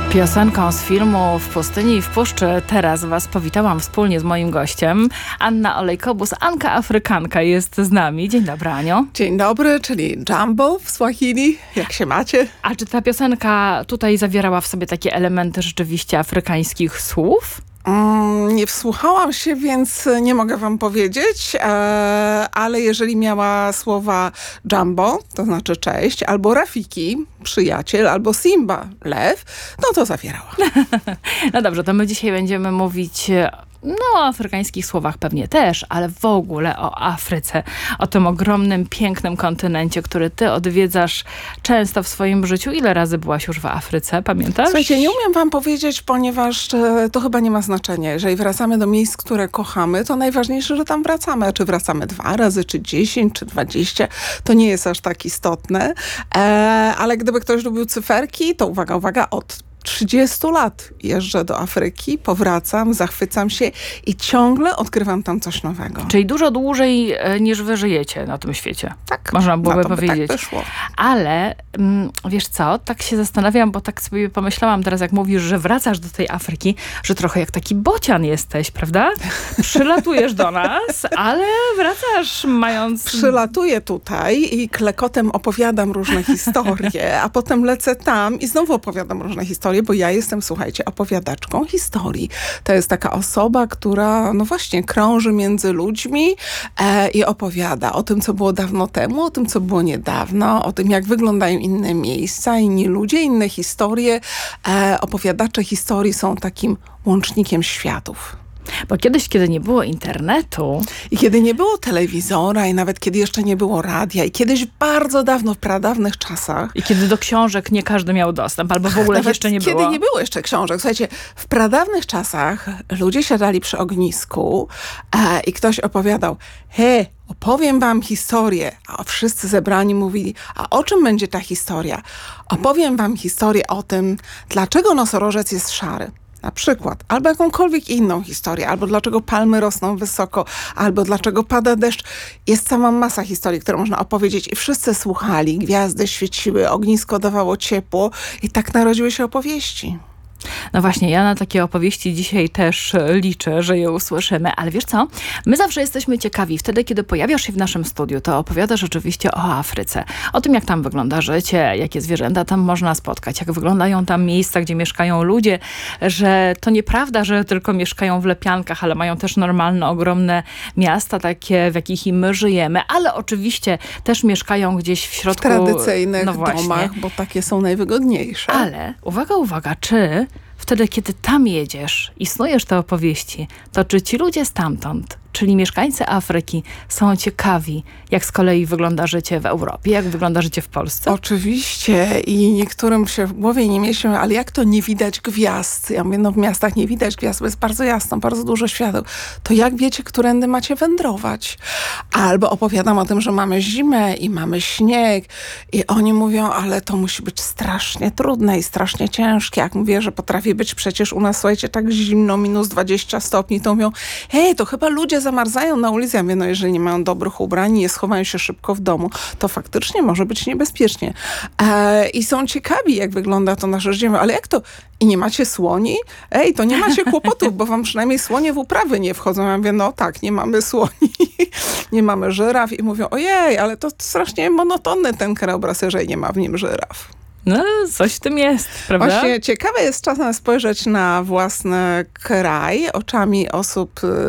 Piosenką z filmu W pustyni i w puszczy teraz Was powitałam wspólnie z moim gościem. Anna Olejkobus, Anka Afrykanka jest z nami. Dzień dobry, Aniu. Dzień dobry, czyli Jambo w Swahili. Jak się macie? A czy ta piosenka tutaj zawierała w sobie takie elementy rzeczywiście afrykańskich słów? Nie wsłuchałam się, więc nie mogę wam powiedzieć, ale jeżeli miała słowa Jumbo, to znaczy cześć, albo Rafiki, przyjaciel, albo Simba, lew, no to zawierała. No dobrze, to my dzisiaj będziemy mówić o afrykańskich słowach pewnie też, ale w ogóle o Afryce, o tym ogromnym, pięknym kontynencie, który ty odwiedzasz często w swoim życiu. Ile razy byłaś już w Afryce, pamiętasz? Słuchajcie, nie umiem wam powiedzieć, ponieważ to chyba nie ma znaczenia. Jeżeli wracamy do miejsc, które kochamy, to najważniejsze, że tam wracamy. A czy wracamy 2 razy, czy 10, czy 20, to nie jest aż tak istotne. Ale gdyby ktoś lubił cyferki, to uwaga, od 30 lat jeżdżę do Afryki, powracam, zachwycam się i ciągle odkrywam tam coś nowego. Czyli dużo dłużej niż wy żyjecie na tym świecie. Tak. Można byłoby powiedzieć. Tak wyszło. Ale wiesz co, tak się zastanawiam, bo tak sobie pomyślałam teraz, jak mówisz, że wracasz do tej Afryki, że trochę jak taki bocian jesteś, prawda? Przylatujesz do nas, ale wracasz mając... Przylatuję tutaj i klekotem opowiadam różne historie, a potem lecę tam i znowu opowiadam różne historie, bo ja jestem, słuchajcie, opowiadaczką historii. To jest taka osoba, która, no właśnie, krąży między ludźmi i opowiada o tym, co było dawno temu, o tym, co było niedawno, o tym, jak wyglądają inne miejsca, inni ludzie, inne historie. Opowiadacze historii są takim łącznikiem światów. Bo kiedyś, kiedy nie było internetu... I kiedy nie było telewizora, i nawet kiedy jeszcze nie było radia, i kiedyś bardzo dawno, w pradawnych czasach... I kiedy do książek nie każdy miał dostęp, albo w ogóle jeszcze nie było. Kiedy nie było jeszcze książek. Słuchajcie, w pradawnych czasach ludzie siadali przy ognisku i ktoś opowiadał, opowiem wam historię. A wszyscy zebrani mówili, a o czym będzie ta historia? Opowiem wam historię o tym, dlaczego nosorożec jest szary. Na przykład, albo jakąkolwiek inną historię, albo dlaczego palmy rosną wysoko, albo dlaczego pada deszcz. Jest cała masa historii, które można opowiedzieć i wszyscy słuchali, gwiazdy świeciły, ognisko dawało ciepło i tak narodziły się opowieści. No właśnie, ja na takie opowieści dzisiaj też liczę, że je usłyszymy. Ale wiesz co? My zawsze jesteśmy ciekawi. Wtedy, kiedy pojawiasz się w naszym studiu, to opowiadasz oczywiście o Afryce. O tym, jak tam wygląda życie, jakie zwierzęta tam można spotkać, jak wyglądają tam miejsca, gdzie mieszkają ludzie, że to nieprawda, że tylko mieszkają w lepiankach, ale mają też normalne, ogromne miasta, takie, w jakich i my żyjemy. Ale oczywiście też mieszkają gdzieś w środku... W tradycyjnych domach, bo takie są najwygodniejsze. Ale, uwaga, czy wtedy, kiedy tam jedziesz i snujesz te opowieści, to czy ci ludzie stamtąd, czyli mieszkańcy Afryki, są ciekawi, jak z kolei wygląda życie w Europie, jak wygląda życie w Polsce? Oczywiście i niektórym się w głowie nie mieści, ale jak to nie widać gwiazd? Ja mówię, no w miastach nie widać gwiazd, bo jest bardzo jasno, bardzo dużo świateł. To jak wiecie, którędy macie wędrować? Albo opowiadam o tym, że mamy zimę i mamy śnieg i oni mówią, ale to musi być strasznie trudne i strasznie ciężkie. Jak mówię, że potrafi być przecież u nas, słuchajcie, tak zimno, minus 20 stopni, to mówią, to chyba ludzie zamarzają na ulicy. Ja mówię, no jeżeli nie mają dobrych ubrań, nie schowają się szybko w domu, to faktycznie może być niebezpiecznie. I są ciekawi, jak wygląda to nasze życie. Ale jak to? I nie macie słoni? To nie macie kłopotów, bo wam przynajmniej słonie w uprawy nie wchodzą. Ja mówię, no tak, nie mamy słoni, nie mamy żyraf. I mówią, ojej, ale to strasznie monotonny ten krajobraz, jeżeli nie ma w nim żyraf. No, coś w tym jest, prawda? Właśnie ciekawe jest czasem spojrzeć na własny kraj oczami osób